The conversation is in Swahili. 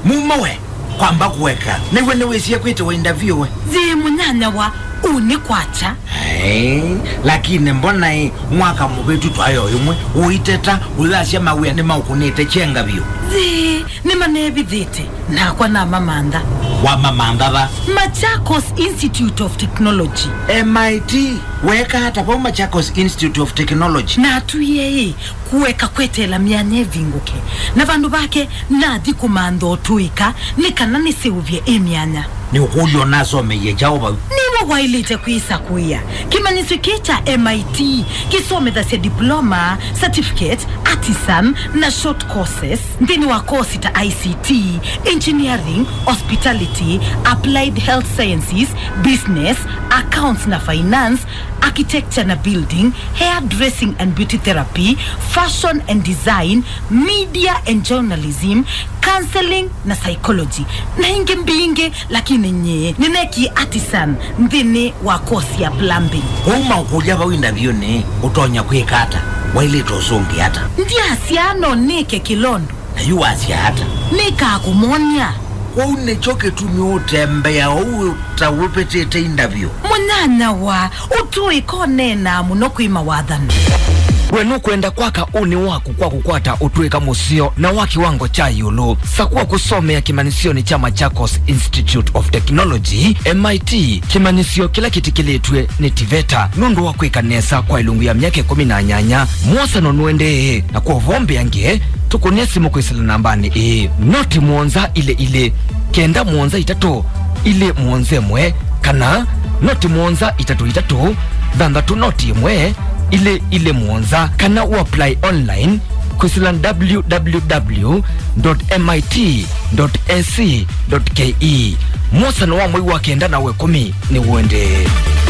mumawe kwamba kuweka niwe niwesie kwita interview zi munyanya wa unikwacha lakini mbona mwaka mubetu twayo imwe uiteta ulasya mawe ni maukunete chenga byo zi ni manebi dhete na kwa na mamanda wa mamanda ba Machakos Institute of Technology MIT weka hata pa Machakos Institute of Technology na tuye kuweka kwetela myanya vinguke na vandu bake nadi kumando tuika nikana nisiuvye emyanya ni ukulyo naso meye jawba niwo wailite kuisa kuya kimanyiswi kicha MIT kisome dha diploma certificate artisan na short courses ndini wa course ta ICT engineering hospitality applied health sciences business accounts na finance architecture na building hairdressing and beauty therapy fashion and design media and journalism counseling na psychology na inge mbinge lakini nye nineki artisan ndini wa course ya plumbing ukuja ba interview ni utonya kwikata waile tosongi hata ndiasiano nike kilondo na yu asiata nika kumonya une choke tumyotembea utawupetete interview munyanya wa utuikone na munokuima wathani wenu kwenda kwaka uni waku kwa kukwata utuika musio na waki wango cha yulu sakuwa kusomea kimanisioni cha Machakos Institute of Technology MIT kimanisio kila kitikiletwe ni TVETA nundu wa kuikanesa kwa ilungu ya miaka 18 mwasa nonuende na kwa vombe yange tukunesi mkuisila nambani noti muonza ile kenda muonza itatu ile muonze mwe kana noti muonza itatu dhandatu noti mwe ile muonza kana apply online kusila www.mit.ac.ke mwasa no wa mwe wa kenda na we 10 ni uende